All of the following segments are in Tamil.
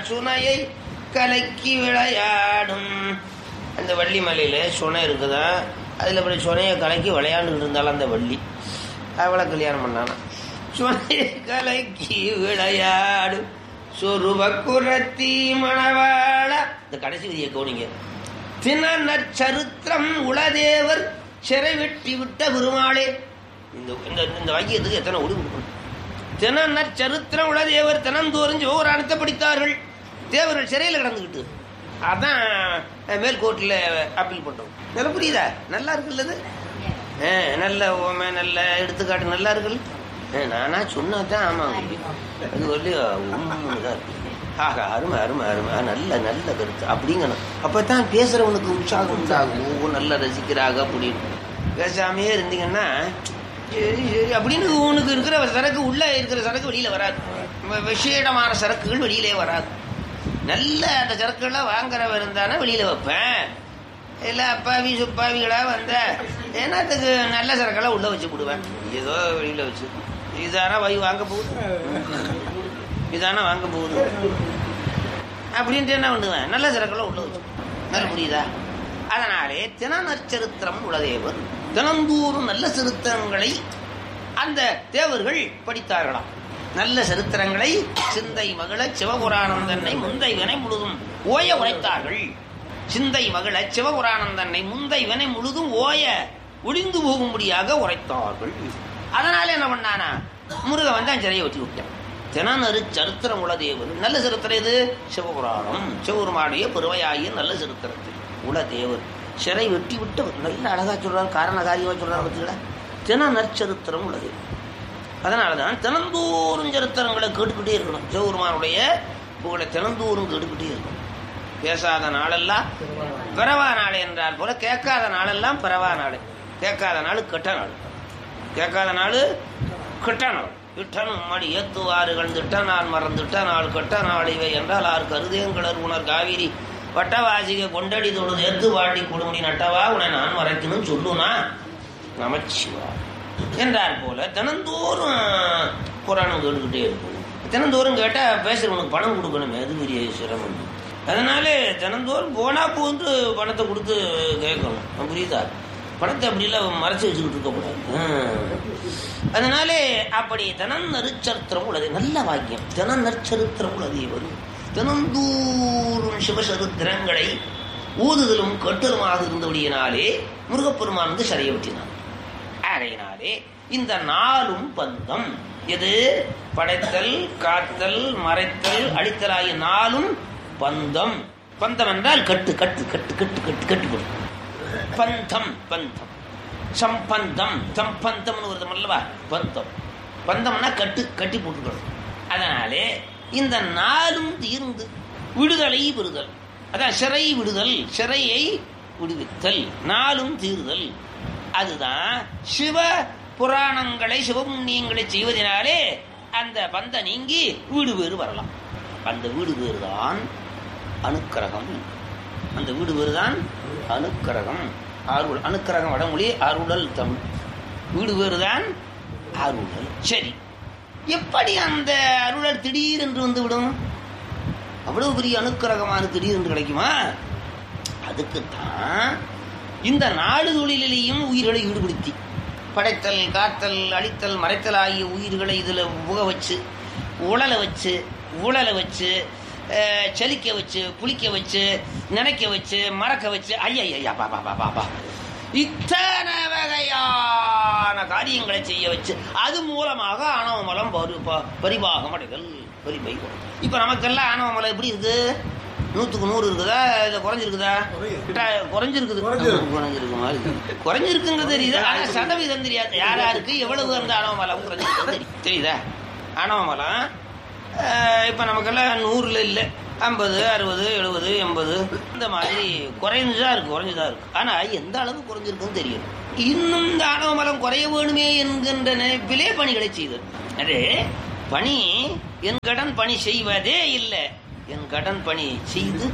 சுனையை கலக்கி விளையாடும். அந்த வள்ளி மலையில சுனை இருக்குதா, அதுல இப்படி சுனையை கலக்கி விளையாண்டுட்டு இருந்தாலும் அந்த வள்ளி அவளை கல்யாணம் பண்ணானா. சுனையை கலக்கி விளையாடும் சொருவ குரத்தி மணவாள. இந்த கடைசி விதியை கவனிங்க. தினநற்சரித்திரம் உளதேவர் சிறை வெட்டி விட்ட பெருமாளே. இந்த வாக்கியத்துக்கு எத்தனை ஒளி கொடுக்கணும். தினநற்சரித்திரம் உளதேவர் தினந்தோறும் சிவபுராணத்தை படித்தார்கள். தேவர்கள் சிறையில் கிடந்துக்கிட்டு அதான் மேல்கோட்டில் அப்பீல் பண்றோம். நல்லா புரியுதா? நல்லா இருக்குல்லது. நல்ல ஓமை, நல்ல எடுத்துக்காட்டு நல்லா இருக்குல்ல. நானா சொன்னாதான் ஆமாங்க, அது வந்து உண்மைதான் இருக்கு. ஆகா, அருமை அருமை அருமை, நல்ல நல்ல கருத்து அப்படிங்கணும். அப்பதான் பேசுறவனுக்கு உற்சாகம் உண்டாகும். நல்லா ரசிக்கிறாங்க அப்படின்னு. பேசாமையே இருந்தீங்கன்னா சரி சரி அப்படின்னு உனக்கு இருக்கிற சரக்கு உள்ள இருக்கிற சரக்கு வெளியில வராது. விஷேடமான சரக்குகள் வெளியிலே வராது. நல்ல அந்த சரக்குகள்லாம் வாங்குறவ இருந்தானே வெளியில வைப்பேன். இல்ல அப்பாவி சுப்பாவிகளா வந்த என்னத்துக்கு நல்ல சரக்கெல்லாம் உள்ள வச்சு விடுவேன். ஏதோ வெளியில வச்சு இதானா வாங்க போகுது, இதானா வாங்க போகுது அப்படின்ட்டு என்ன பண்ணுவேன். நல்ல சரக்கெல்லாம் உள்ள வச்சு. நல்ல புரியுதா? அதனாலே தினநற்சரித்திரம் உளதேவர் தினந்தோறும் நல்ல சரித்திரங்களை அந்த தேவர்கள் படித்தார்களாம். நல்ல சரித்திரங்களை சிந்தை மகள சிவபுராணம் தன்னை முந்தை வினை முழுதும் ஓய உரைத்தார்கள். சிந்தை மகள சிவபுராணம் தன்னை முந்தை வினை முழுதும் ஓய ஒளிந்து போகும்படியாக உரைத்தார்கள். அதனால என்ன பண்ணானா, முருகன் வந்து சிறையை வெட்டி விட்டான். தினநறு சரித்திரம் உளதேவர். நல்ல சரித்திரம் இது சிவபுராணம். சிவபெருமானுடைய பெருமையாகிய நல்ல சரித்திரத்தில் உளதேவர் சிறை வெட்டி விட்டு நல்ல அழகா சொல்றாரு. காரண காரியமா சொல்றாரு. பார்த்தீங்களா? தினநற்சரித்திரம் உளதேவர். அதனாலதான் தினந்தோறும் சரித்திரங்களை கேட்டுக்கிட்டே இருக்கணும். சிவபெருமானுடைய புகழை தினந்தோறும் கேட்டுக்கிட்டே இருக்கணும். பேசாத நாளெல்லாம் பிறவா நாள் என்றால் போல கேட்காத நாளெல்லாம் பிறவா நாள். கேட்காத நாள் கெட்ட நாள். கேட்காத நாள் கெட்ட நாள். விட்டனும் மடி ஏத்துவாறுகள் திட்ட நான் மறந்துட்ட நாள் கெட்ட நாள் இவை என்றால் ஆறு கருதேங்கடர் உணர் காவிரி வட்டவாசிக கொண்டடி தொழுது ஏத்து வாடி கொடுமுடி நட்டவா உன்னை நான் மறைக்கணும் சொல்லுனா நமச்சிவா என்றார் போல தினந்தோறும் புராணம் கேட்டுக்கிட்டே இருக்கும். தினந்தோறும் கேட்டா பேசுறவனுக்கு பணம் கொடுக்கணுமே, அது பெரிய சிரமம். அதனால தினந்தோறும் போனா போன்று பணத்தை கொடுத்து கேட்கணும். புரியுதா? பணத்தை அப்படிலாம் மறைச்சு வச்சுக்கிட்டு இருக்கக்கூடாது. அதனால அப்படி தினநற்சரித்திரம் உள்ளது. நல்ல வாக்கியம். தினநற்சரித்திரம் உள்ளது. வரும் தினந்தோறும் சிவசரித்திரங்களை ஊதுதலும் கட்டுதலுமாக இருந்தபடியினாலே முருகப்பெருமான் வந்து சிறையை வெட்டினான். ஆகையினாலே இந்த நாளும் பந்தம் எது? படைத்தல், காத்தல், மறைத்தல், அழித்தல் ஆகிய நாளும் பந்தம். பந்தம் என்றால் கட்டு கட்டு கட்டு கட்டு கட்டு கட்டுப்படும். பந்தம் பந்தம் சம்பந்தம் சம்பந்தம்னு வருது அல்லவா? பந்தம் பந்தம்னா கட்டு கட்டி போட்டுக்கணும். அதனாலே இந்த நாளும் தீர்ந்து விடுதலை பெறுதல். அதான் சிறை விடுதல், சிறையை விடுவித்தல், நாளும் தீர்தல். அதுதான் சிவ புராணங்களை சிவபுண்ணியங்களை செய்வதனாலே அந்த பந்த நீங்கி வீடு பேறு வரலாம். அந்த வீடு பேறு தான் அனுக்கிரகம். அந்த வீடு பேறு தான் அனுக்கிரகம். அருள். அனுக்கிரகம் வடமொழி, அருளல் தமிழ். வீடு பேறு தான் அருளல். சரி, எப்படி அந்த அருளல் திடீரென்று வந்து விடும்? அவ்வளவு பெரிய அனுக்கிரகமான திடீரென்று கிடைக்குமா? அதுக்குத்தான் இந்த நாடு தொழிலையும் உயிர்களை ஈடுபடுத்தி படைத்தல், காத்தல், அழித்தல், மறைத்தல் ஆகிய உயிர்களை இதுல புக வச்சு, உழலை வச்சு, ஊழலை வச்சு, செலிக்க வச்சு, புளிக்க வச்சு, நினைக்க வச்சு, மறக்க வச்சு, ஐயா பாபா பாபா இத்தனை வகையான காரியங்களை செய்ய வச்சு அது மூலமாக ஆணவ மலம் பரிபாகம் அடைதல். பரிபை. இப்ப நமக்கெல்லாம் ஆணவ மலம் எப்படி இருக்கு? 100க்கு 100 இருக்குதா? இதை குறைஞ்சிருக்குதா? குறைஞ்சிருக்குது. குறைஞ்சிருக்கு மாதிரி குறைஞ்சிருக்குங்கிறது தெரியுது. ஆனா சதவீதம் தெரியாது. யாருக்கு எவ்வளவு அந்த ஆணவ மலம் குறைஞ்சிருக்கு தெரியுதா? ஆணவ மலம் இப்ப நமக்கெல்லாம் 100ல இல்லை, 50, 60, 70, 80 இந்த மாதிரி குறைஞ்சுதான் இருக்கு. ஆனா எந்த அளவு குறைஞ்சிருக்குன்னு தெரியும். இன்னும் இந்த ஆணவ மலம் குறைய வேணுமே என்கின்ற நினைப்பிலே பணிகளை செய்தது. அது பணி என் கடன் பணி செய்வதே இல்லை, என் கடன் பணி செய்து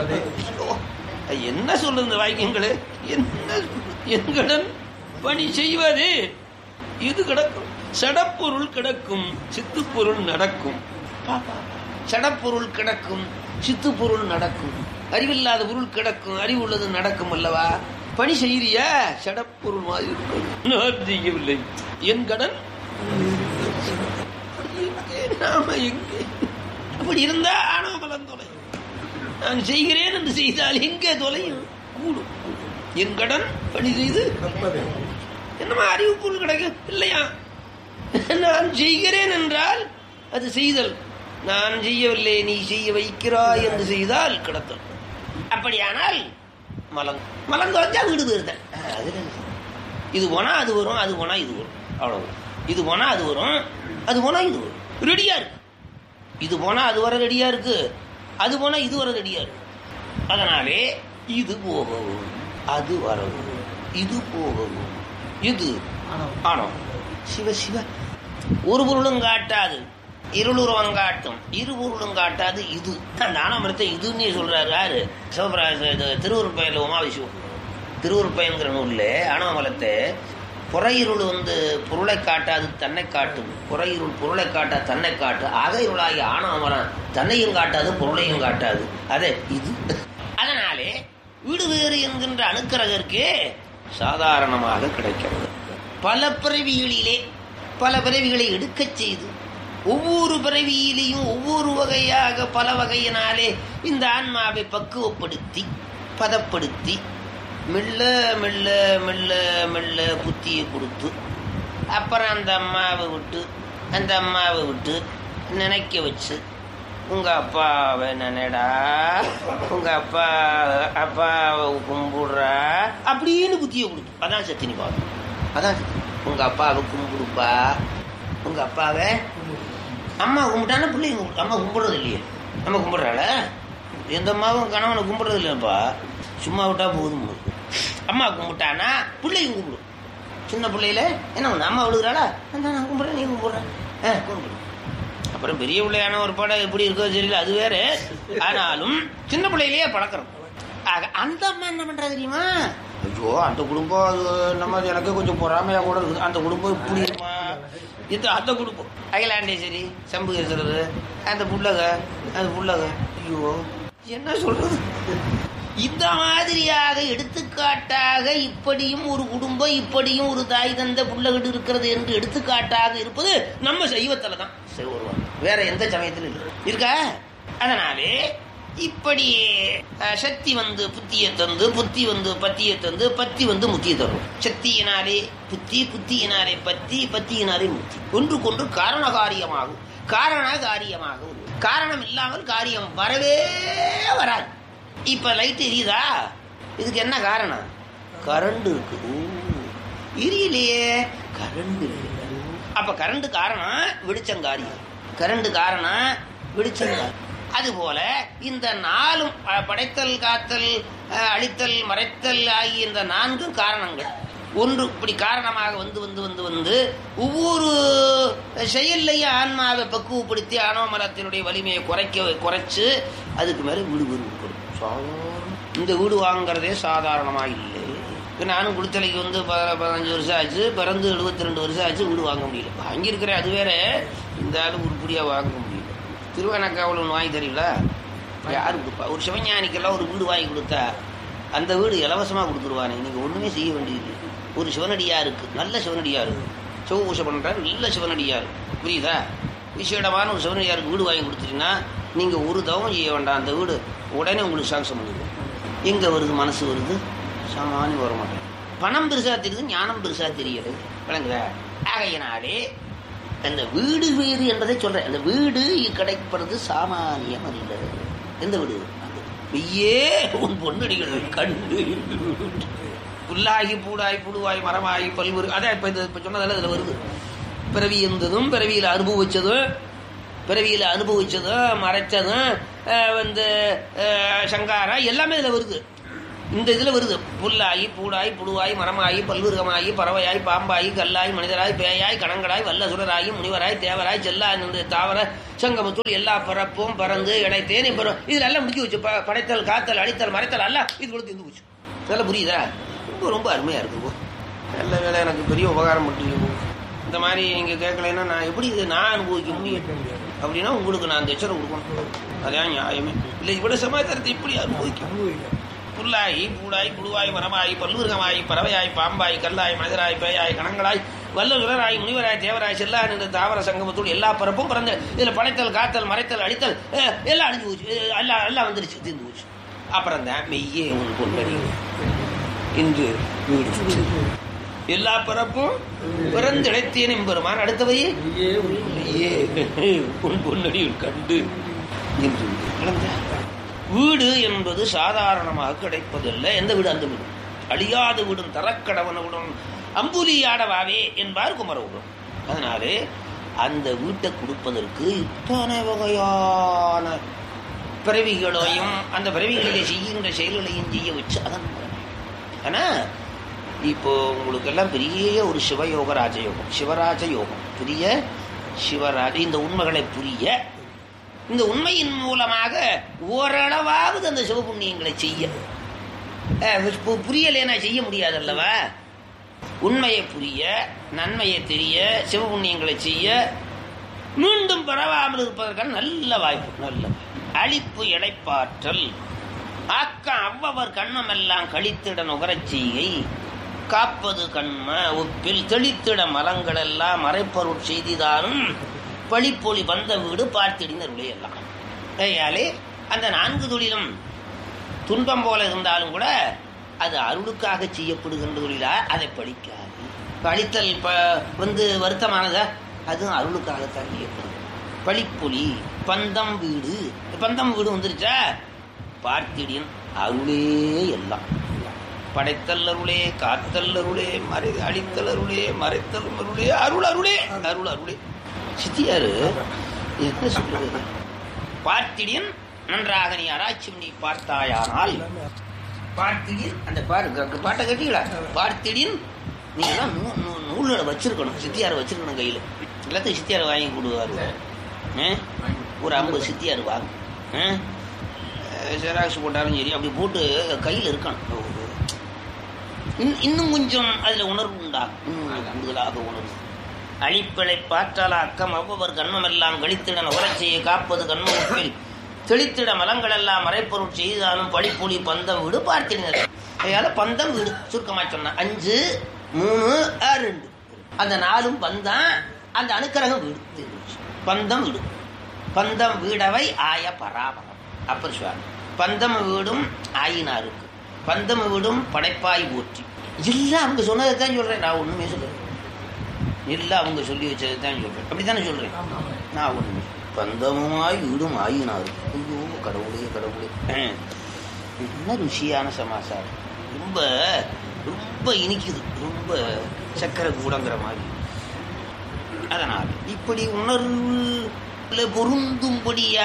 என்ன சொல்லுங்க வாக்கியங்களே? என் கடன் பணி செய்வது இது கிடக்கும். சடப்பொருள் கிடக்கும், சித்துப்பொருள் நடக்கும். சடப்பொருள் கிடக்கும், சித்து பொருள் நடக்கும். அறிவில்லாத பொருள் கிடக்கும், அறிவு உள்ளது நடக்கும் அல்லவா? பணி செய்தியா சடப்பொருள் மாதிரி இருக்கும். நான் செய்யவில்லை, என் கடன் நாம எங்கே? அப்படி இருந்தா ஆணவ பலம் தொலையும். நான் செய்கிறேன் என்று செய்தால் எங்கே தொலையும்? கூடும். என் கடன் பணி செய்து என்னமா அறிவு பொருள் கிடைக்கும் இல்லையா? நான் செய்கிறேன் என்றால் அது செய்தல். நான் செய்யவில்லை, நீ செய்ய வைக்கிறாய் என்று செய்தால் கிடத்தல். அப்படியானால் மலம் தொலைஞ்சா வீடு போயிருந்தேன். இது போனா அது வரும், அது போனா இது வரும், அவ்வளவு. இது போனா அது வரும், அது போனா இது வரும். ரெடியா இருக்கு. இது போனா அது வர ரெடியா இருக்கு, அது போனா இது வர ரெடியா இருக்கு. அதனாலே இது போகவும் அது வரவும், இது போகவும் இது ஆனோம். சிவ சிவ. ஒரு பொருளும் காட்டாது இருளுருவம் காட்டும், இரு பொருளும் காட்டாது இது. அந்த ஆனமரத்தை இதுன்னு சொல்றாரு யாரு? சிவபிராச திருவுருப்பயன்ல உமாவிஷ்ணு திருவுருப்பயன்கிற நூல்ல ஆனமலத்தை புறையிருள் பொருளை காட்டாது தன்னை காட்டும், புறையிருள் பொருளை காட்டாது தன்னை காட்டு, அக இருளாகி ஆணவமரம் தன்னையும் காட்டாது பொருளையும் காட்டாது, அதே இது. அதனாலே வீடு வேறு என்கின்ற அணுக்கரகருக்கு சாதாரணமாக கிடைக்கிறது. பல பிறவிகளிலே பல பிறவிகளை எடுக்கச் செய்து ஒவ்வொரு பிறவியிலையும் ஒவ்வொரு வகையாக பல வகையினாலே இந்த ஆன்மாவை பக்குவப்படுத்தி பதப்படுத்தி மெல்ல மெல்ல மெல்ல மெல்ல புத்தியை கொடுத்து அப்புறம் அந்த அம்மாவை விட்டு நினைக்க வச்சு, உங்க அப்பாவை நினைடா, உங்க அப்பாவை கும்பிடுறா அப்படின்னு புத்தியை கொடுத்து. அதான் சத்தினி பாவம். அதான் உங்க அப்பாவை கும்பிடுப்பா, உங்க அப்பாவை. அம்மா கும்பிட்டானா பிள்ளைங்க கும்பிடு. அம்மா கும்பிடுறது இல்லையே, அம்மா கும்பிடுறாள. எந்த அம்மாவும் கணவனை கும்பிடுறது இல்லைப்பா, சும்மா விட்டா போதும். அம்மா கும்பிட்டானா பிள்ளையும் கும்பிடும். சின்ன பிள்ளையில என்ன ஒண்ணு, அம்மா விழுகிறாளா, நான் கும்பிடுறேன், நீ கும்பிடுறேன், கும்பிடு. அப்புறம் பெரிய பிள்ளையான ஒரு படம் எப்படி இருக்கோ தெரியல, அது வேற. ஆனாலும் சின்ன பிள்ளையிலேயே பழக்கிறோம். அந்த அம்மா என்ன பண்றா தெரியுமா? ஐயோ, அந்த குடும்பம் அது நம்ம எனக்கு கொஞ்சம் பொறாமையா கூட இருக்குது. அந்த குடும்பம் இப்படி இருக்குமா, இது அந்த குடும்பம் அகிலாண்டேஸ்வரி சம்புகேஸ்வரர் அந்த புள்ளக ஐயோ என்ன சொல்றது. இந்த மாதிரியாக எடுத்துக்காட்டாக இப்படியும் ஒரு குடும்பம், இப்படியும் ஒரு தாய் தந்த புள்ளகிட்டு இருக்கிறது என்று எடுத்துக்காட்டாக இருப்பது நம்ம சைவத்துல தான். வேற எந்த சமயத்திலும் இருக்கா? அதனாலே இப்படி சக்தி புத்தியை தந்து, புத்தி பத்தியை தந்து, பத்தி முத்தியை தரும். சக்தியினாலே புத்தி, புத்தியினாலே பத்தி, பத்தியினாலே முத்தி. ஒன்றுக்கொன்று காரண காரியமாகும். காரணம் இல்லாமல் காரியம் வரவே வராது. இப்ப லைட் எரியுதா, இதுக்கு என்ன காரணம்? கரண்ட் இருக்கு. எரியலையே, கரண்ட் இல்லை. அப்ப கரண்ட் காரணம், வெளிச்சம் காரியம். கரண்ட் காரணம், வெளிச்சம் காரியம். அதுபோல இந்த நாலும் படைத்தல், காத்தல், அழித்தல், மறைத்தல் ஆகிய இந்த நான்கும் காரணங்கள். ஒன்று இப்படி காரணமாக வந்து ஒவ்வொரு செயல்லையும் ஆன்மாவை பக்குவப்படுத்தி ஆணவ மரத்தினுடைய வலிமையை குறைச்சு அதுக்கு மேல வீடு இந்த வீடு வாங்குறதே சாதாரணமா இல்லை. நானும் குளித்தலைக்கு 15 வருஷம் ஆச்சு, பிறந்து 72 வருஷம் ஆச்சு, வீடு வாங்க முடியல. வாங்கியிருக்கிறேன், அது வேற. இந்த ஆளு உருப்படியா வாங்க முடியல. திருவண்ணாக்காவில் ஒன்று வாங்கி தரீங்களா? யாரு கொடுப்பா? ஒரு சிவஞானிக்கெல்லாம் ஒரு வீடு வாங்கி கொடுத்தா அந்த வீடு இலவசமாக கொடுத்துருவானே. நீங்கள் ஒன்றுமே செய்ய வேண்டியது. ஒரு சிவனடியாருக்கு, நல்ல சிவனடியாருக்கு, சிவபூஷை பண்ணுறாரு, நல்ல சிவனடியார், புரியுதா? விசேடமான ஒரு சிவனடியாருக்கு வீடு வாங்கி கொடுத்துட்டீங்கன்னா நீங்கள் ஒரு தவம் செய்ய வேண்டாம், அந்த வீடு உடனே உங்களுக்கு சாங்ஷன் பண்ணிடுவோம். எங்கே வருது? மனசு வருது, சாமானியம் வர மாட்டேன். பணம் பெருசாக தெரியுது, ஞானம் பெருசாக தெரியுது. விளங்குதா? ஆகையினாலே அந்த வீடு வீடு என்பதை சொல்றேன். அந்த வீடு கிடைப்பது சாமானியம் அல்ல. எந்த வீடு? மெய்யே உன் பொன்னடிகள் கண்டு புல்லாகி பூடாய் புழுவாய் மரமாகி பல்வேறு. அதான் இப்ப சொன்னதால அதுல வருது. பிறவி இருந்ததும் பிறவியில அனுபவிச்சதும் மறைச்சதும் சங்காரா எல்லாமே இதுல வருது. இந்த இதுல வருது. புல்லாகி பூடாய் புழுவாய் மரமாகி பல்விருகமாகி பறவையாய் பாம்பாயி கல்லாய் மனிதராய் பேயாய் கணங்களாய் வல்லசுரராகி முனிவராய் தேவராய் செல்லா தாவர சங்கமத்துள் எல்லா பரப்பும் பறந்து இடைத்தேன். இப்போ இதுல எல்லாம் முடிச்சு வச்சு படைத்தல், காத்தல், அடித்தல், மறைத்தல் எல்லாம் இது கொடுத்து இருந்து போச்சு. அதெல்லாம் புரியுதா? ரொம்ப ரொம்ப அருமையா இருக்கு. நல்ல வேலை, எனக்கு பெரிய உபகாரம் பண்ணிட்டு. இந்த மாதிரி நீங்க கேட்கலைன்னா நான் எப்படி இதை நான் அனுபவிக்க முடியும்? அப்படின்னா உங்களுக்கு நான் தட்சணை கொடுக்கணும். அதான் நியாயமே. இல்லை இவ்வளவு சமாச்சாரத்தை இப்படி அனுபவிக்க புல்லாய் பூடாய் புழுவாய் மரமாய் பல்லுருகமாய் பறவையாய் பாம்பாய் கல்லாய் மனிதராய் பேயாய் கணங்களாய் வல்லுகிறாய் முனிவராய் தேவராய் செல்லா நின்று தாவர சங்கமத்தோடு எல்லா பரப்பும் பிறந்த இதுல படைத்தல் காத்தல் மறைத்தல் அழித்தல் எல்லாம் அழிஞ்சு போச்சு. எல்லாம் வந்துருச்சு, தீர்ந்து போச்சு. அப்புறம் தான் மெய்யே உன் பொன்னடி இன்று வீடு எல்லா பரப்பும் பிறந்திழைத்தேன் எம்பெருமான். அடுத்தவையே உன் பொன்னடியில் கண்டு இன்று வீடு என்பது சாதாரணமாக கிடைப்பதில்லை. எந்த வீடு? அந்த வீடு அழியாத வீடும் தரக்கடவனுடன் அம்புலியாடவாவே என்பார் குமரகுரு. அதனாலே அந்த வீட்டை கொடுப்பதற்கு இத்தனை வகையான பிறவிகளையும் அந்த பிறவிகளை செய்கின்ற செயல்களையும் செய்ய வச்சு அதன் ஆனா இப்போ உங்களுக்கு எல்லாம் பெரிய ஒரு சிவயோக ராஜயோகம், சிவராஜ யோகம், பெரிய சிவராஜ இந்த உண்மைகளை புரிய இந்த உண்மையின் மூலமாக ஓரளவாவது அந்த சிவபுண்ணியங்களை செய்ய புரியலேனா செய்ய முடியாது அல்லவா? உண்மையை புரிய, நன்மையை தெரிய, சிவபுண்ணியங்களை செய்ய, மீண்டும் பரவாமல் இருப்பதற்கான நல்ல வாய்ப்பு. நல்ல அழிப்பு இடைப்பாற்றல் ஆக்கம் அவ்வவர் கண்ணமெல்லாம் கழித்திட நுகரச் செய்கை காப்பது கண்ம ஒப்பில் தெளித்திட மலங்கள் எல்லாம் மறைப்பொருள் செய்திதானும் பழிப்பொழி வந்த வீடு பார்த்திடினருளே எல்லாம். கையாலே அந்த 4 தொழிலும் துன்பம் போல இருந்தாலும் கூட அது அருளுக்காக செய்யப்படுகின்ற தொழிலா, அதை பழிக்காது. பழித்தல் வந்து வருத்தமானதா, அதுவும் அருளுக்காகத்தான் செய்யப்படுது. பழிப்பொழி பந்தம் வீடு, பந்தம் வீடு வந்துருச்சா பார்த்திடின் அருளே எல்லாம். படைத்தல் அருளே, காத்தல் அருளே, அழித்தல் அருளே, மறைத்தல் அருளே, அருள் அருளே, அருள் அருளே. சித்தியாரு என்ன சொல்றது? பார்த்திடின் நன்றாக நீ ஆராய்ச்சி பண்ணி பார்த்தாயானால் பார்த்திடின் அந்த பாட்டை கட்டிங்களா? பார்த்திடின் நீ எல்லாம் நூல்களை வச்சிருக்கணும், சித்தியார் வச்சிருக்கணும் கையில். எல்லாத்தையும் சித்தியார் வாங்கி கொடுவாரு. ஒரு 50 சித்தியார் வாங்க, ஜெராக்ஸ் போட்டாலும் சரி, அப்படி போட்டு கையில் இருக்கணும். இன்னும் கொஞ்சம் அதில் உணர்வு உண்டாகும், இன்னும் கூடுதலாக உணர்வு. அழிப்பிழை பாற்றால அக்கம் அவ்வவர் கண்மமெல்லாம் கழித்திட நுகரச் செய்ய காப்பது கண்மத்தில் தெளித்திட மலங்களெல்லாம் மறைப்பொருள் செய்தாலும் பழிப்பொழி பந்தம் வீடு பார்த்தினர். அதனால பந்தம் வீடு சுருக்கமா சொன்ன 5, 3, 2 அந்த 4 பந்தம், அந்த அணுக்கரகம் வீடு பந்தம் வீடு. பந்தம் வீடவை ஆய பராபரம். அப்பர் சுவாமி பந்தம் வீடும் ஆயினாருக்கு, பந்தம் வீடும் படைப்பாய் ஊற்றி. எல்லாம் அவங்க சொன்னதை தான் சொல்றேன், நான் ஒண்ணுமே சொல்றேன். எல்லாம் அவங்க சொல்லி வச்சதை தான் சொல்றேன். அப்படித்தானே சொல்றேன் நான். ஒண்ணுமே பந்தமாய் வீடும் ஆயினாரு. ஐயோ கடவுளே கடவுளே, என்ன ருசியான சமாசாரம். ரொம்ப ரொம்ப இனிக்குது, ரொம்ப சக்கரை கூடங்கிற மாதிரி. அதனால் இப்படி உணர்வு பொருந்தும்படியாக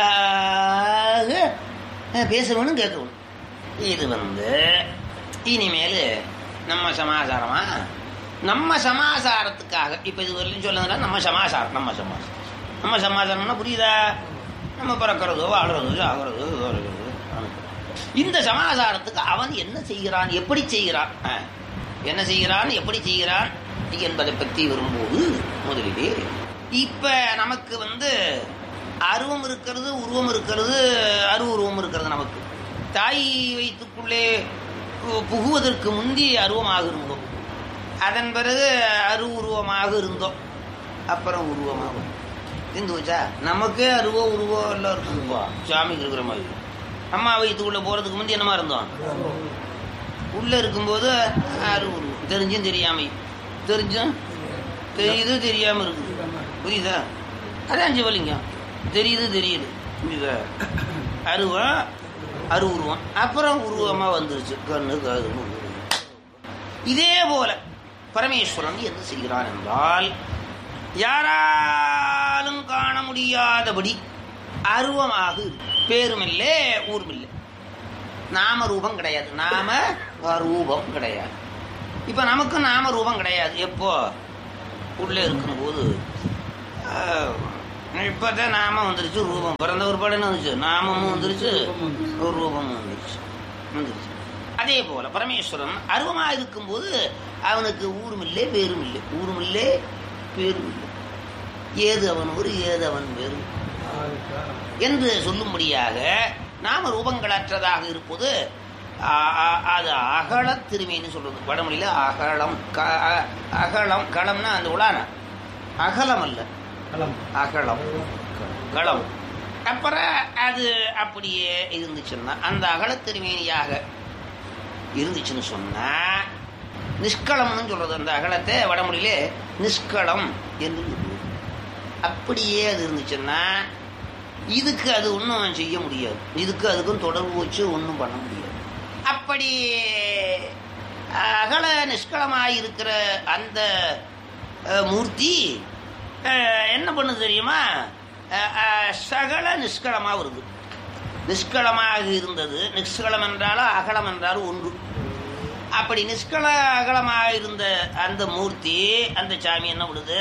பேசணும், கேட்கணும். இது இனிமேல் நம்ம சமாசாரமா, நம்ம சமாசாரத்துக்காக இப்ப இது வரலையும் சொல்லுங்க. நம்ம சமாசாரம், நம்ம சமாசாரம்னா புரியுதா? நம்ம பிறக்கிறதோ வாழ்றதோ சாகிறதோ இந்த சமாசாரத்துக்கு அவன் என்ன செய்கிறான், எப்படி செய்கிறான், என்ன செய்கிறான், எப்படி செய்கிறான் என்பதை பற்றி வரும்போது முதலிலே இப்ப நமக்கு அருவம் இருக்கிறது, உருவம் இருக்கிறது, அருவுருவம் இருக்கிறது. நமக்கு தாய் வயிற்றுக்குள்ளே புகுவதற்கு முந்தி அருவமாக இருந்தோம், அதன் பிறகு அருவுருவமாக இருந்தோம், அப்புறம் உருவமாக இருந்து வச்சா. நமக்கே அருவம் உருவம் எல்லாம் இருக்குப்பா, சாமிக்கு இருக்கிற மாதிரி. அம்மா வயிற்றுக்குள்ள போறதுக்கு முந்தி என்னமா இருந்தோம், உள்ள இருக்கும்போது அருவுருவம் தெரிஞ்சும் தெரியாம, தெரிஞ்சும் தெரியுது தெரியாம இருக்குது, புரியுதா? அதான் சிவலிங்கம், தெரியுது தெரியுது, புரியுதா? அருவம் அருவுருவம், அப்புறம் உருவமா வந்துருச்சு கண்ணு காது. இதே போல பரமேஸ்வரன் என்ன செய்கிறான் என்றால், யாராலும் காண முடியாதபடி அருவமாக பேருமில்லை ஊருமில்லை, நாம ரூபம் கிடையாது, நாம ரூபம் கிடையாது. இப்ப நமக்கு நாம ரூபம் கிடையாது. எப்போ உள்ளே இருக்கும்போது இப்பதான் நாம வந்துருச்சு, ரூபம் பிறந்த ஒரு படம் வந்துச்சு, நாமமும் வந்துருச்சு, ஒரு ரூபமும் வந்துருச்சு. அதே போல பரமேஸ்வரன் அருவமா இருக்கும்போது அவனுக்கு ஊரும் இல்லை பேரும் இல்லை, ஊரும் இல்லை பேரும் இல்லை. ஏது அவன் ஊரு, ஏது அவன் பேரு, என்று சொல்லும்படியாக நாம ரூபங்களற்றதாக இருப்பது அது அகல திருமேனி சொல்றது. வடமொழியில அகலம் அகலம் களம்னா அந்த உலான அகலம் அல்ல, அகலம் களம். அப்புறம் அது அப்படியே இருந்துச்சுன்னா அந்த அகல திருமேனியாக இருந்துச்சுன்னு சொன்னா நிஷ்களம்னு சொல்றது. அந்த அகலத்தை வடமொழியிலே நிஷ்களம் என்று அப்படியே அது இருந்துச்சுன்னா இதுக்கு அது ஒன்றும் செய்ய முடியாது, இதுக்கு அதுக்கும் தொடர்பு வச்சு ஒன்றும் பண்ண முடியாது. அப்படி அகல நிஷ்களமாயிருக்கிற அந்த மூர்த்தி என்ன பண்ணுது தெரியுமா? சகல நிஷ்களமாக வருது. நிஷ்களமாக இருந்தது, நிஷ்களம் என்றாலும் அகலம் என்றாலும் ஒன்று. அப்படி நிஷ்கள அகலமாக இருந்த அந்த மூர்த்தி அந்த சாமி என்ன பண்ணுது?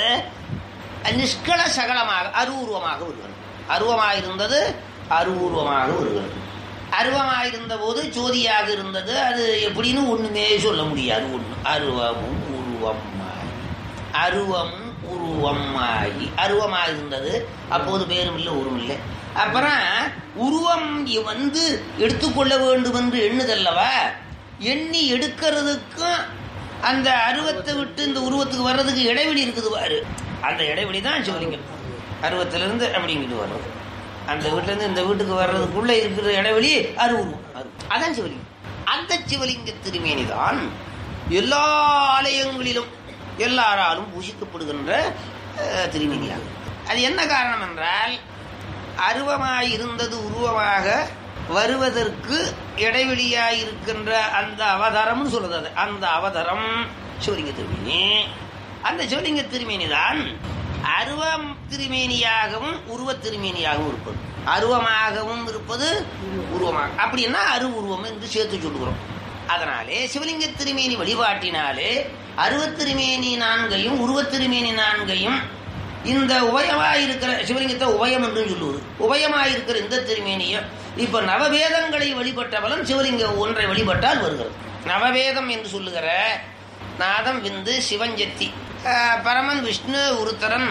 நிஷ்கள சகலமாக அருவுருவமாக வருகிறது. அருவமாக இருந்தது அருவுருவமாக வருகிறது. அருவமாக இருந்த போது ஜோதியாக இருந்தது. அது எப்படின்னு ஒண்ணுமே சொல்ல முடியாது. ஒண்ணு அருவமும் உருவமாகி, அருவமும் உருவமாகி அருவமாக இருந்தது. அப்போது பேரும் இல்லை உருவம் இல்லை. அப்புறம் உருவம் வந்து எடுத்துக்கொள்ள வேண்டும் என்று எண்ணுதல்லவா, எண்ணி எடுக்கிறதுக்கும் அந்த அருவத்தை விட்டு இந்த உருவத்துக்கு வர்றதுக்கு இடைவெளி இருக்குது பாரு. அந்த இடைவெளி தான் சிவலிங்கம். அருவத்திலிருந்து அப்படிங்கிட்டு வர்றது, அந்த வீட்டிலிருந்து இந்த வீட்டுக்கு வர்றதுக்குள்ள இருக்கிற இடைவெளி அருவுருவம், அதான் சிவலிங்கம். அந்த சிவலிங்க திருமேனி தான் எல்லா ஆலயங்களிலும் எல்லாராலும் பூசிக்கப்படுகின்ற திருமேனியாகும். அது என்ன காரணம் என்றால், அருவமாய் இருந்தது உருவமாக வருவதற்கு இடைவெளியாயிருக்கின்ற அந்த அவதாரம் சொல்றது. அந்த அவதாரம் சிவலிங்க திருமேனி. அந்த சிவலிங்க திருமேனி தான் அருவம் திருமேனியாகவும் உருவ திருமேனியாகவும் இருப்பது. அருவமாகவும் இருப்பது உருவமாக. அப்படின்னா அரு உருவம் என்று சேர்த்து சொல்லுகிறோம். அதனாலே சிவலிங்க திருமேனி வழிபாட்டினாலே அருவத்திருமேனி நான்கையும் உருவத்திருமேனி நான்கையும் இந்த உபயமாயிருக்கிற சிவலிங்கத்தை உபயம் என்று சொல்லுவது. உபயமாயிருக்கிற இந்த திருமேனிய இப்ப நவவேதங்களை வழிபட்ட பலன் சிவலிங்க ஒன்றை வழிபட்டால் வருகிறது. நவவேதம் என்று சொல்லுகிற நாதம், விந்து, சிவஞ்சத்தி, பரமன், விஷ்ணு, உருத்தரன்,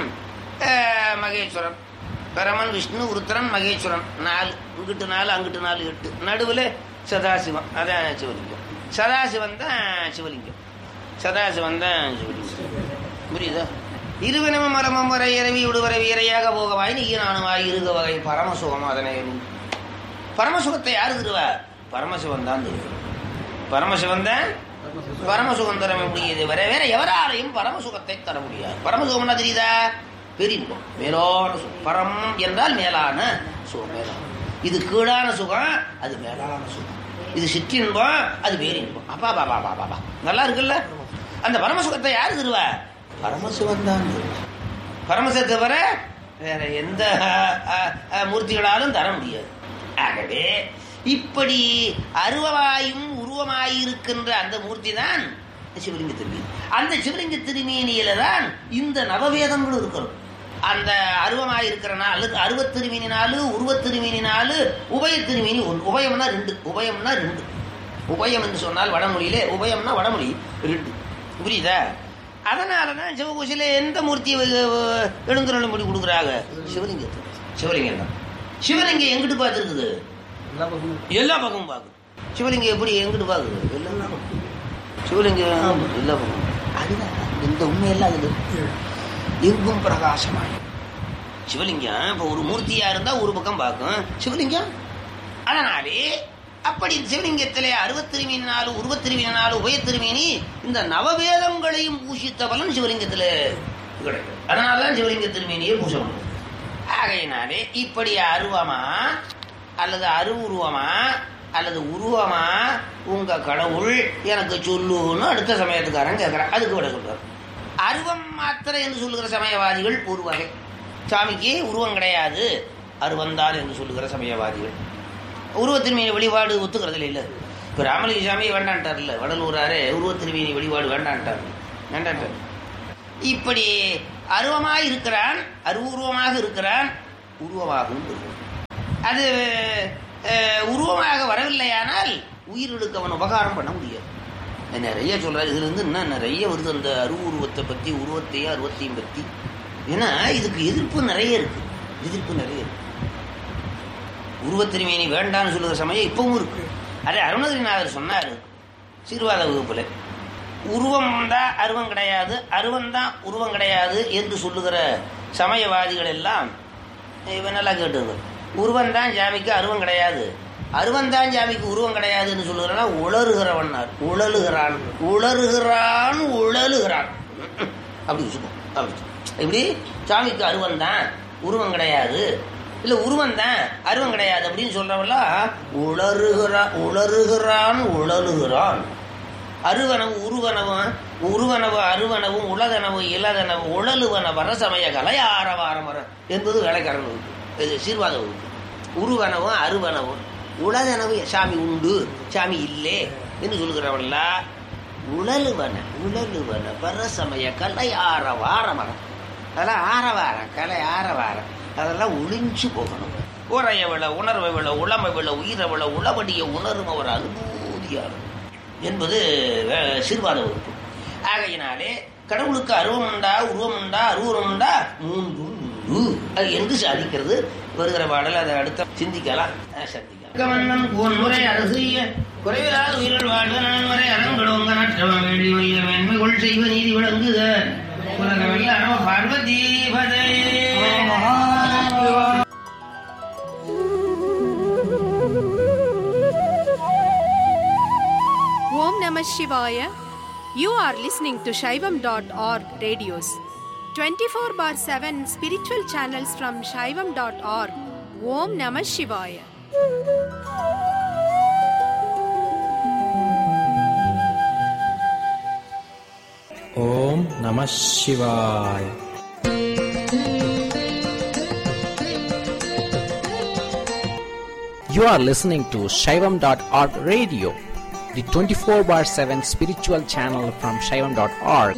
மகேஸ்வரன். பரமன், விஷ்ணு, உருத்தரன், மகேஸ்வரன். 4, இங்கிட்டு 4 அங்கிட்டு 4, 8. நடுவில் சதாசிவம், அதான் சிவலிங்கம். சதாசிவன் தான் சிவலிங்கம். சதாசிவன் தான் சிவலிங்கம். புரியுதா? இருவினமும் மரமும் வரை இரவி விடுவரை வீரையாக போகவாய் நீனானுவாய் இருக வகை பரமசுகம். அதனை பரமசுகத்தை யாரு தருவா? பரமசிவன் தான் தருவார். பரமசிவன் தான் பரமசுகம் தர முடியுது. வேற வேற எவராலையும் பரமசுகத்தை தர முடியாது. பரமசுகம்னா தெரியுதா? பெரின்பம், மேலான சுகம். பரம் என்றால் மேலான சுகம். மேலான இது கீழான சுகம், அது மேலான சுகம். இது சிற்றின்பம், அது பேரின்பம். அப்பா பாபா பாபா பா நல்லா இருக்குல்ல? அந்த பரமசுகத்தை யாரு தருவா? பரமசிவன் தான். பரமசிவத்தை வர வேற எந்த மூர்த்திகளாலும் தர முடியாது. ஆகவே இப்படி அருவமாயும் உருவமாயிருக்கின்ற அந்த மூர்த்தி தான் சிவலிங்க திருமேனி. அந்த சிவலிங்க திருமேனியில தான் இந்த நவவேதங்களும் இருக்கிறோம். அந்த அருவமாயிருக்கிற நாள் அருவத்திருமேனி நாள், உருவத்திருமேனி நாள், உபயத்திருமேனி ஒன்று. உபயம்னா 2. உபயம்னா 2. உபயம் என்று சொன்னால் வடமொழியிலே உபயம்னா வடமொழி 2. புரியுதா? அதனாலதான் சிவகோசில எந்த மூர்த்தியை எழுந்துருளும் படி கொடுக்குறாங்க? சிவலிங்கத்தை. சிவலிங்கம் தான். சிவலிங்கம் எங்கிட்டு பார்த்துருக்குது? எல்லா பக்கமும் பார்க்குது. சிவலிங்கம் எப்படி எங்கிட்டு பார்க்குது? எல்லா பக்கம் சிவலிங்கம் எல்லா பக்கம். அதுதான் இந்த உண்மையெல்லாம் அதுல எங்கும் பிரகாசமாய் சிவலிங்கம். இப்போ ஒரு மூர்த்தியா இருந்தா ஒரு பக்கம் பார்க்கும் சிவலிங்கம். அதனாலே அப்படி சிவலிங்கத்திலே அருவத்திருமீனாலும் உருவத்திருமீனாலும் உபயத்திருமீனி இந்த நவவேதங்களையும் பூஷித்த பலன் சிவலிங்கத்தில் கிடைக்கும். அதனாலதான் சிவலிங்க திருமேனியை பூச முடியும். ஆகையினாலே இப்படி அருவமா அல்லது அருவுருவமா அல்லது உருவமா உங்க கடவுள் எனக்கு சொல்லுன்னு அடுத்த சமயத்துக்காரன் கேட்கிறான். அதுக்கு விட சொல்றார். அருவம் மாத்திரை என்று சொல்லுகிற சமயவாதிகள் ஒரு வகை. சாமிக்கு உருவம் கிடையாது அருவந்தால் என்று சொல்லுகிற சமயவாதிகள். உருவத்திருமீனி வழிபாடு ஒத்துக்கிறதுல இல்லை. இப்போ ராமலிங்க சாமியை வேண்டான்ட்டார். இல்லை வடலூராரு உருவத்திருமீனி வழிபாடு வேண்டான்ட்டார். இப்படி அருவமாக இருக்கிறான், அருவுருவமாக இருக்கிறான், உருவமாகவும் இருக்கிறான். அது உருவமாக வரவில்லையானால் உயிர்களுக்கு அவன் உபகாரம் பண்ண முடியாது. நிறைய சொல்றாரு. இதுல இருந்து இன்னும் நிறைய வருது அந்த அருவுருவத்தை பத்தி, உருவத்தையும் அருவத்தையும் பத்தி. ஏன்னா இதுக்கு எதிர்ப்பு நிறைய இருக்கு. எதிர்ப்பு நிறைய இருக்கு. உருவத்திருமேனி வேண்டான்னு சொல்லுகிற சமயம் இப்பவும் இருக்கு. அதே அருணகிரிநாதர் சொன்னார் சீர்வாத வகுப்புல, உருவம் தான் அருவம் கிடையாது, அருவம் தான் உருவம் கிடையாது என்று சொல்லுகிற சமயவாதிகள் எல்லாம் இவனெல்லாம் கேட்டு, உருவம் தான் ஜாமிக்கு அருவம் கிடையாது, அருவம் தான் ஜாமிக்கு உருவம் கிடையாதுன்னு சொல்லுகிறனா உளறுகிறவன், உழலுகிறான் உளறுகிறான் உழலுகிறான் அப்படி வச்சுக்கோ. அப்படி இப்படி சாமிக்கு அருவம் தான் உருவம் கிடையாது, இல்ல உருவம் தான் அருவம் கிடையாது அப்படின்னு சொல்றவெல்லாம் உளறுகிறான் உழலுகிறான். அருவனவு உருவனவும் உருவனவு அருவனவும் உலகனவு இலகனவு உழலுவன வரசமய கலையாரவாரம் வர என்பது வேலைக்காரன் வகுப்பு. இது சீர்வாத வகுப்பு. உருவனவும் அருவனவும் உலகனவு சாமி உண்டு சாமி இல்லை என்று சொல்லுகிறவல்ல உழலுவன வரசமய கலையாரவாரம். அதெல்லாம் ஆரவாரம், கலை ஆரவாரம், அதெல்லாம் ஒளிஞ்சு போகணும். உரைய விழ உணர்வை விழ உளமை விழ உயிரை விழ உளவடிய உணரும் அவர் அனுபூதியார் என்பது சீர்வாத வகுப்பு. ஆகையினாலே கடவுளுக்கு அருவம் உண்டா உருவம் உண்டா அருவம் உண்டா மூன்று அது என்று சாதிக்கிறது. வருகிற பாடல் அதை அடுத்த சிந்திக்கலாம். முறை அரசிய குறைவிலாத உயிர்கள் வாழ்வு நன்முறை அறங்களுங்க நற்றவ வேண்டி வல்ல மேன்மை கொள் செய்வ நீதி விளங்குக பார்வதி பதே. Om Namah Shivaya. You are listening to Shaivam.org radios. 24/7 spiritual channels from Shaivam.org. Om Namah Shivaya. Om Namah Shivaya. You are listening to Shaivam.org radio, the 24/7 spiritual channel from Shaivam.org.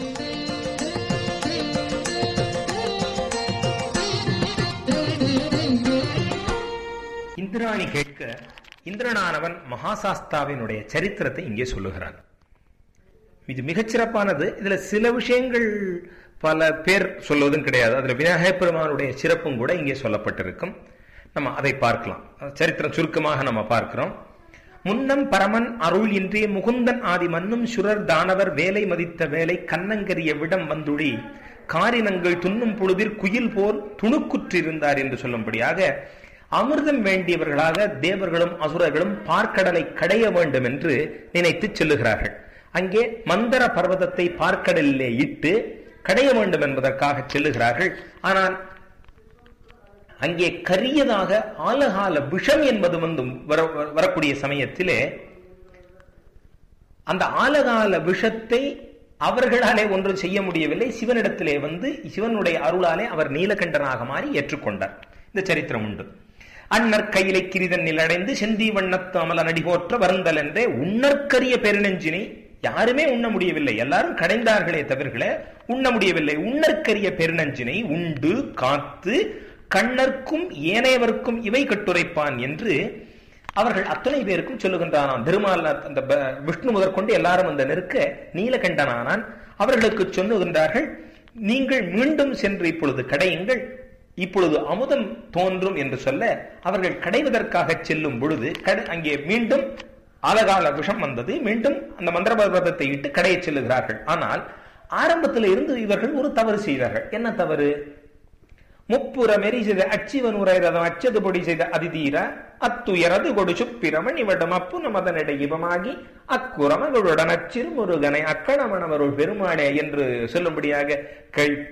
Indrani கேட்க இந்திரனானவன் மகாசாஸ்தாவினுடைய சரித்திரத்தை இங்கே சொல்லுகிறான். இது மிகச்சிறப்பானது. இதுல சில விஷயங்கள் பல பேர் சொல்வதும் கிடையாது. அதுல விநாயகப் பெருமானுடைய சிறப்பும் கூட இங்கே சொல்லப்பட்டிருக்கும். நம்ம அதை பார்க்கலாம். சரித்திரம் சுருக்கமாக நம்ம பார்க்கிறோம். முன்னம் பரமன் அருள் இன்றே முகுந்தன் ஆதி மன்னும் சுரர் தானவர் வேலை மதித்த வேலை கண்ணங்கரிய விடம் வந்துழி காரினங்கள் துண்ணும் பொழுதில் குயில் போல் துணுக்குற்றிருந்தார் என்று சொல்லும்படியாக அமிர்தம் வேண்டியவர்களாக தேவர்களும் அசுரர்களும் பார்க்கடலை கடைய வேண்டும் என்று நினைத்து செல்லுகிறார்கள். அங்கே மந்தர பர்வதத்தை பார்க்கடலிலே இட்டு கடைய வேண்டும் என்பதற்காக செல்லுகிறார்கள். ஆனால் அங்கே கரியதாக ஆலகால விஷம் என்பது வந்து வரக்கூடிய சமயத்திலே அந்த ஆலகால விஷத்தை அவர்களாலே ஒன்றும் செய்ய முடியவில்லை. சிவனிடத்திலே வந்து சிவனுடைய அருளாலே அவர் நீலகண்டனாக மாறி ஏற்றுக்கொண்டார். இந்த சரித்திரம் உண்டு. அண்ணற் கையிலை கிரிதன் நிலடைந்து செந்தி வண்ணத்து அமல நடிபோற்ற வருந்தல் என்றே உண்ணற்கரிய பெருநெஞ்சினை யாருமே உண்ண முடியவில்லை. எல்லாரும் கடைந்தார்களே தவிர உண்ண முடியவில்லை. உண்ணற்கரிய பெருநஞ்சினை உண்டு காத்து கண்ணர்க்கும் ஏனையவர்க்கும் இவை கட்டுரைப்பான் என்று அவர்கள் அத்தனை பேருக்கும் சொல்லுகின்றானான். திருமால் அந்த விஷ்ணு முதற்கொண்டு எல்லாரும் அந்த நெருக்க நீலகண்டனானான். அவர்களுக்கு சொல்லுகின்றார்கள், நீங்கள் மீண்டும் சென்று இப்பொழுது கடையுங்கள், இப்பொழுது அமுதம் தோன்றும் என்று சொல்ல அவர்கள் கடைவதற்காக செல்லும் பொழுது அங்கே மீண்டும் ஆலகால விஷம் வந்தது. மீண்டும் அந்த மந்திர பர்வதத்தை இட்டு கடையை செல்லுகிறார்கள். ஆனால் ஆரம்பத்தில் இருந்து இவர்கள் ஒரு தவறு செய்தார்கள். என்ன தவறு? முப்புற மெறி செய்த அச்சிவன் உரைரதம் அச்சது பொடி செய்த அதிதீர அத்துயரது கொடு சுப்பிரமன் இவடம் அப்பு நமதனிடை இவமாகி அக்குரமகளுடன் அச்சிறு முருகனை அக்கணமணவருள் பெருமானே என்று சொல்லும்படியாக